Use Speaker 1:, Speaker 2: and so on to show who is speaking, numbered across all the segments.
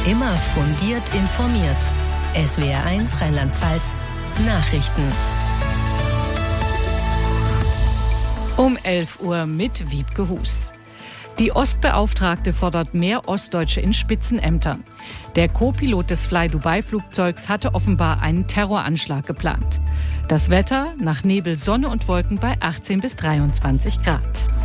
Speaker 1: Immer fundiert informiert. SWR1 Rheinland-Pfalz Nachrichten.
Speaker 2: Um 11 Uhr mit Wiebke Hus. Die Ostbeauftragte fordert mehr Ostdeutsche in Spitzenämtern. Der Co-Pilot des Fly-Dubai-Flugzeugs hatte offenbar einen Terroranschlag geplant. Das Wetter nach Nebel, Sonne und Wolken bei 18 bis 23 Grad.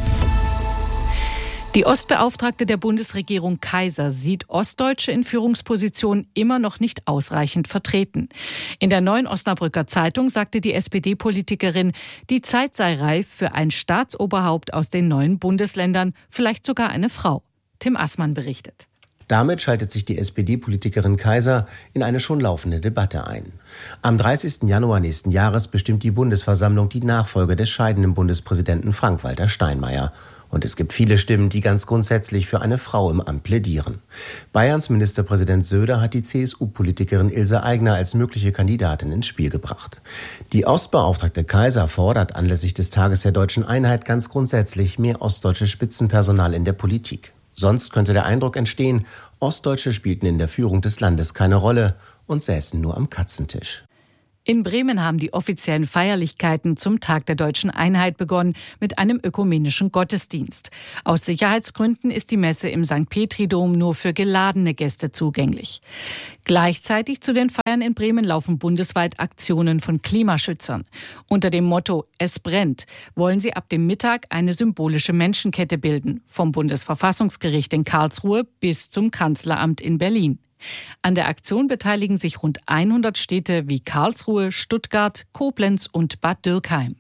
Speaker 2: Die Ostbeauftragte der Bundesregierung Kaiser sieht Ostdeutsche in Führungspositionen immer noch nicht ausreichend vertreten. In der Neuen Osnabrücker Zeitung sagte die SPD-Politikerin, die Zeit sei reif für ein Staatsoberhaupt aus den neuen Bundesländern, vielleicht sogar eine Frau. Tim Assmann berichtet.
Speaker 3: Damit schaltet sich die SPD-Politikerin Kaiser in eine schon laufende Debatte ein. Am 30. Januar nächsten Jahres bestimmt die Bundesversammlung die Nachfolge des scheidenden Bundespräsidenten Frank-Walter Steinmeier. Und es gibt viele Stimmen, die ganz grundsätzlich für eine Frau im Amt plädieren. Bayerns Ministerpräsident Söder hat die CSU-Politikerin Ilse Aigner als mögliche Kandidatin ins Spiel gebracht. Die Ostbeauftragte Kaiser fordert anlässlich des Tages der Deutschen Einheit ganz grundsätzlich mehr ostdeutsches Spitzenpersonal in der Politik. Sonst könnte der Eindruck entstehen, Ostdeutsche spielten in der Führung des Landes keine Rolle und säßen nur am Katzentisch.
Speaker 2: In Bremen haben die offiziellen Feierlichkeiten zum Tag der Deutschen Einheit begonnen mit einem ökumenischen Gottesdienst. Aus Sicherheitsgründen ist die Messe im St. Petri-Dom nur für geladene Gäste zugänglich. Gleichzeitig zu den Feiern in Bremen laufen bundesweit Aktionen von Klimaschützern. Unter dem Motto »Es brennt« wollen sie ab dem Mittag eine symbolische Menschenkette bilden, vom Bundesverfassungsgericht in Karlsruhe bis zum Kanzleramt in Berlin. An der Aktion beteiligen sich rund 100 Städte wie Karlsruhe, Stuttgart, Koblenz und Bad Dürkheim.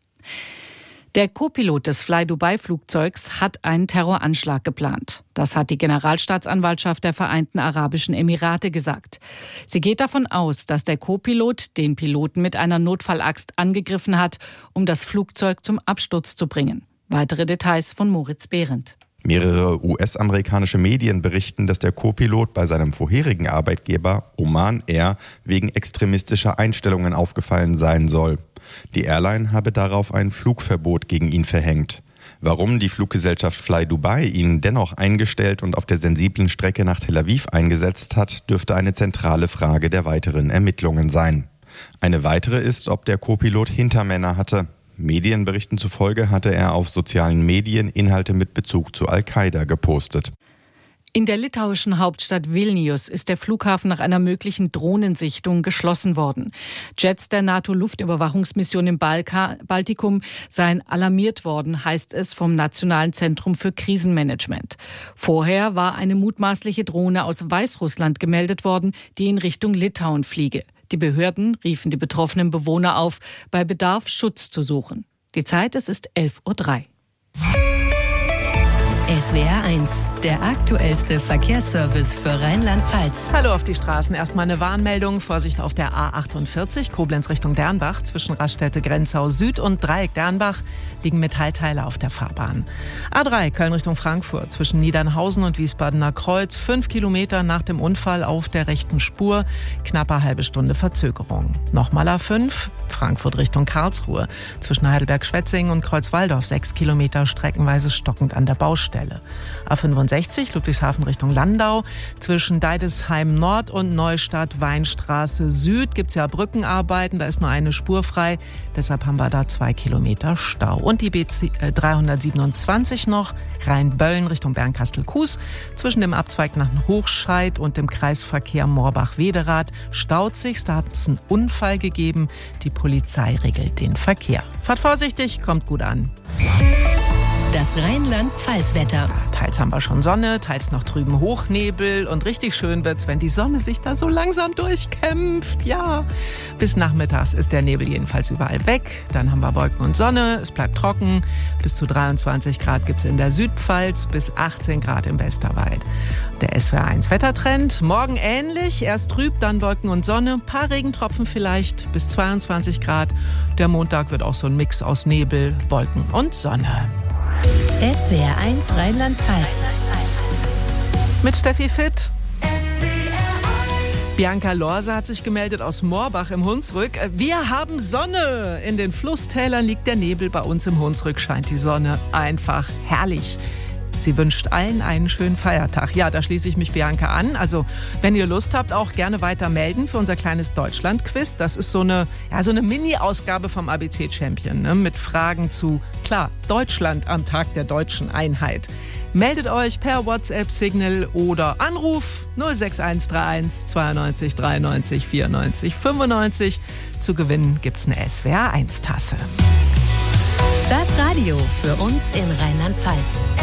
Speaker 2: Der Co-Pilot des Fly-Dubai-Flugzeugs hat einen Terroranschlag geplant. Das hat die Generalstaatsanwaltschaft der Vereinten Arabischen Emirate gesagt. Sie geht davon aus, dass der Co-Pilot den Piloten mit einer Notfallaxt angegriffen hat, um das Flugzeug zum Absturz zu bringen. Weitere Details von Moritz Behrendt.
Speaker 4: Mehrere US-amerikanische Medien berichten, dass der Co-Pilot bei seinem vorherigen Arbeitgeber Oman Air wegen extremistischer Einstellungen aufgefallen sein soll. Die Airline habe darauf ein Flugverbot gegen ihn verhängt. Warum die Fluggesellschaft Fly Dubai ihn dennoch eingestellt und auf der sensiblen Strecke nach Tel Aviv eingesetzt hat, dürfte eine zentrale Frage der weiteren Ermittlungen sein. Eine weitere ist, ob der Co-Pilot Hintermänner hatte. Medienberichten zufolge hatte er auf sozialen Medien Inhalte mit Bezug zu Al-Qaida gepostet.
Speaker 2: In der litauischen Hauptstadt Vilnius ist der Flughafen nach einer möglichen Drohnensichtung geschlossen worden. Jets der NATO-Luftüberwachungsmission im Baltikum seien alarmiert worden, heißt es vom Nationalen Zentrum für Krisenmanagement. Vorher war eine mutmaßliche Drohne aus Weißrussland gemeldet worden, die in Richtung Litauen fliege. Die Behörden riefen die betroffenen Bewohner auf, bei Bedarf Schutz zu suchen. Die Zeit, es ist 11:03 Uhr.
Speaker 1: SWR1, der aktuellste Verkehrsservice für Rheinland-Pfalz.
Speaker 5: Hallo auf die Straßen. Erstmal eine Warnmeldung. Vorsicht auf der A48, Koblenz Richtung Dernbach. Zwischen Raststätte Grenzau Süd und Dreieck Dernbach liegen Metallteile auf der Fahrbahn. A3, Köln Richtung Frankfurt. Zwischen Niedernhausen und Wiesbadener Kreuz. 5 Kilometer nach dem Unfall auf der rechten Spur. Knappe halbe Stunde Verzögerung. Nochmal A5, Frankfurt Richtung Karlsruhe. Zwischen Heidelberg-Schwetzingen und Kreuzwaldorf 6 Kilometer streckenweise stockend an der Baustelle. A65 Ludwigshafen Richtung Landau. Zwischen Deidesheim Nord und Neustadt Weinstraße Süd gibt es ja Brückenarbeiten. Da ist nur eine Spur frei. Deshalb haben wir da 2 Kilometer Stau. Und die B327 noch Rheinböllen Richtung Bernkastel-Kues. Zwischen dem Abzweig nach Hochscheid und dem Kreisverkehr Morbach-Wederath staut sich. Da hat es einen Unfall gegeben. Die Polizei regelt den Verkehr. Fahrt vorsichtig, kommt gut an.
Speaker 1: Das Rheinland-Pfalz-Wetter.
Speaker 5: Teils haben wir schon Sonne, teils noch drüben Hochnebel. Und richtig schön wird's, wenn die Sonne sich da so langsam durchkämpft. Ja, bis nachmittags ist der Nebel jedenfalls überall weg. Dann haben wir Wolken und Sonne, es bleibt trocken. Bis zu 23 Grad gibt's in der Südpfalz, bis 18 Grad im Westerwald. Der SWR1 Wettertrend, morgen ähnlich. Erst trüb, dann Wolken und Sonne. Ein paar Regentropfen vielleicht, bis 22 Grad. Der Montag wird auch so ein Mix aus Nebel, Wolken und Sonne.
Speaker 1: SWR1 Rheinland-Pfalz.
Speaker 5: Mit Steffi Fitt. Bianca Lorse hat sich gemeldet aus Morbach im Hunsrück. Wir haben Sonne. In den Flusstälern liegt der Nebel. Bei uns im Hunsrück scheint die Sonne. Einfach herrlich. Sie wünscht allen einen schönen Feiertag. Ja, da schließe ich mich Bianca an. Also, wenn ihr Lust habt, auch gerne weiter melden für unser kleines Deutschland-Quiz. Das ist so eine Mini-Ausgabe vom ABC-Champion, ne? Mit Fragen zu, klar, Deutschland am Tag der deutschen Einheit. Meldet euch per WhatsApp-Signal oder Anruf 06131 92 93 94 95. Zu gewinnen gibt's eine SWR1-Tasse.
Speaker 1: Das Radio für uns in Rheinland-Pfalz.